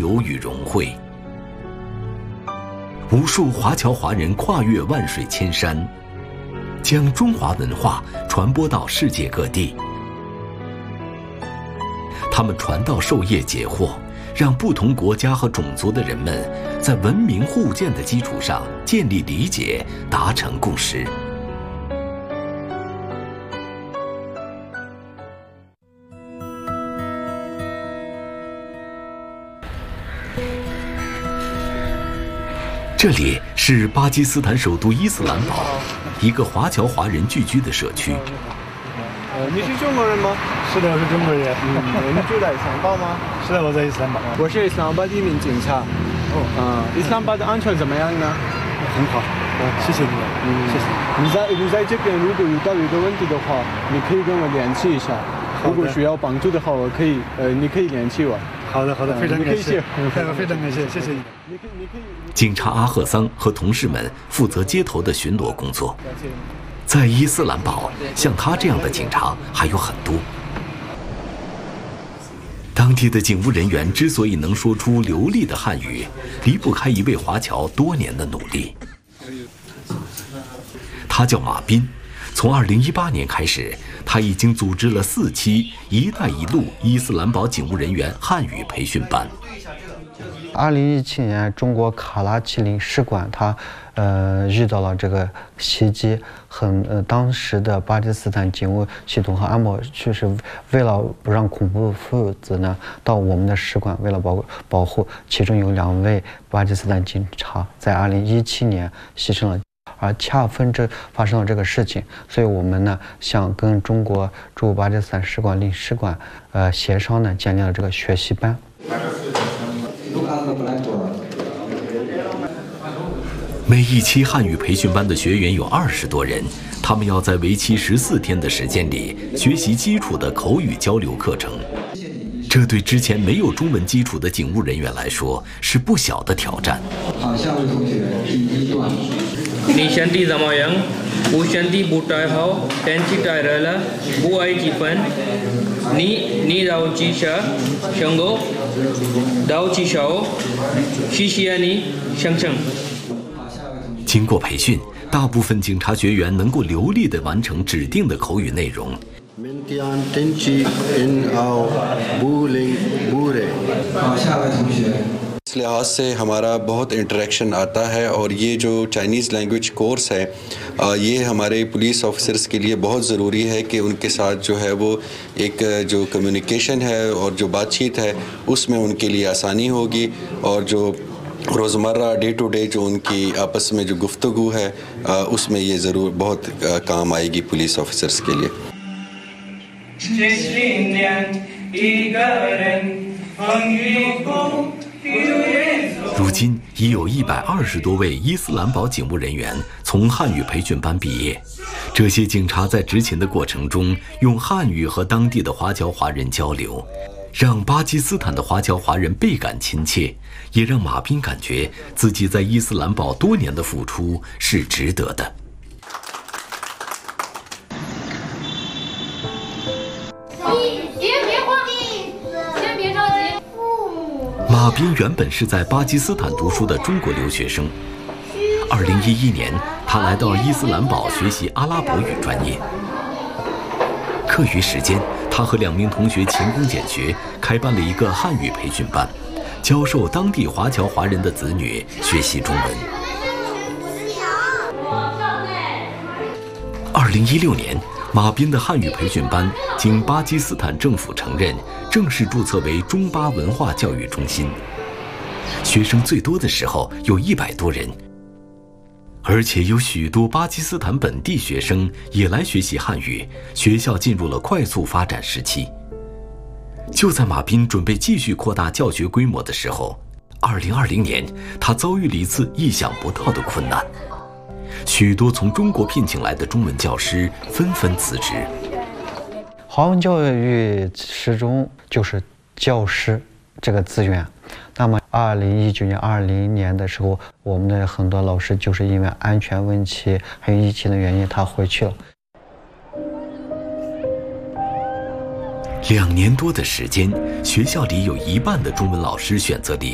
流与融汇。无数华侨华人跨越万水千山，将中华文化传播到世界各地。他们传道授业解惑，让不同国家和种族的人们在文明互鉴的基础上建立理解，达成共识。这里是巴基斯坦首都伊斯兰堡，一个华侨华人聚居的社区。 你是中国人吗？ 是的，我是中国人。 你住在伊斯兰堡吗？ 是的，我在伊斯兰堡。 我是伊斯兰堡的一名警察。伊斯兰堡的安全怎么样呢？ 很好。谢谢你。谢谢。 你在这边如果遇到一个问题的话，你可以跟我联系一下。如果需要帮助的话，你可以联系我。 好的，非常感谢，非常感谢，谢谢你。 警察阿赫桑和同事们负责街头的巡逻工作。在伊斯兰堡，像他这样的警察还有很多。当地的警务人员之所以能说出流利的汉语，离不开一位华侨多年的努力。他叫马斌，从2018年开始，他已经组织了4期“一带一路”伊斯兰堡警务人员汉语培训班。 2017年，中国卡拉奇领事馆遇到了这个袭击，当时的巴基斯坦警务系统和安保就是为了不让恐怖分子呢到我们的使馆，为了保护，其中有2位巴基斯坦警察在2017年牺牲了。而恰逢发生了这个事情，所以我们呢想跟中国驻巴基斯坦使馆领事馆协商呢，建立了这个学习班。 每一期汉语培训班的学员有20多人，他们要在为期14天的时间里学习基础的口语交流课程。这对之前没有中文基础的警务人员来说是不小的挑战。 好，下位同学，第1段。 Ni shanti zamayang, bu shanti butai hau, tenchi tai rala, bu ai chi fan, ni dao chi sha, shango, dao chi shao, shi shiani, shang shang。 经过培训，大部分警察学员能够流利地完成指定的口语内容。 好，下位同学。 इस लिहाज से हमारा बहुत इंटरेक्शन आता है और ये जो चाइनीज़ लैंग्वेज कोर्स है ये हमारे पुलिस ऑफिसर्स के लिए बहुत ज़रूरी है कि उनके साथ जो है वो एक जो कम्युनिकेशन है और जो बातचीत है उसमें उनके लिए आसानी होगी और जो रोज़मर्रा डे टू डे जो उनकी आपस में जो गुफ्तगू है उसमें ये ज़रूर बहुत काम आएगी पुलिस ऑफिसर्स के लिए। 如今已有120多位伊斯兰堡警务人员从汉语培训班毕业。这些警察在执勤的过程中，用汉语和当地的华侨华人交流，让巴基斯坦的华侨华人倍感亲切，也让马斌感觉自己在伊斯兰堡多年的付出是值得的。马斌原本是在巴基斯坦读书的中国留学生。2011年，他来到伊斯兰堡学习阿拉伯语专业。课余时间，他和2名同学勤工俭学，开办了一个汉语培训班，教授当地华侨华人的子女学习中文。2016年，马斌的汉语培训班经巴基斯坦政府承认，正式注册为中巴文化教育中心。学生最多的时候有100多人，而且有许多巴基斯坦本地学生也来学习汉语，学校进入了快速发展时期。就在马斌准备继续扩大教学规模的时候，2020年，他遭遇了一次意想不到的困难。许多从中国聘请来的中文教师纷纷辞职。 华文教育始终就是教师这个资源。那么2019年、2020年的时候，我们的很多老师就是因为安全问题还有疫情的原因，他回去了。 2年多的时间，学校里有1半的中文老师选择离